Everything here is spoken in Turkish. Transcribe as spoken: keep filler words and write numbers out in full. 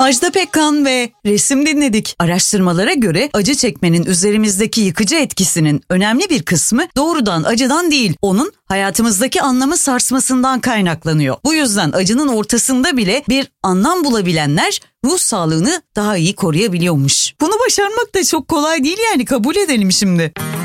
Ajda Pekkan ve resim dinledik. Araştırmalara göre acı çekmenin üzerimizdeki yıkıcı etkisinin önemli bir kısmı doğrudan acıdan değil, onun hayatımızdaki anlamı sarsmasından kaynaklanıyor. Bu yüzden acının ortasında bile bir anlam bulabilenler ruh sağlığını daha iyi koruyabiliyormuş. Bunu başarmak da çok kolay değil, yani kabul edelim şimdi.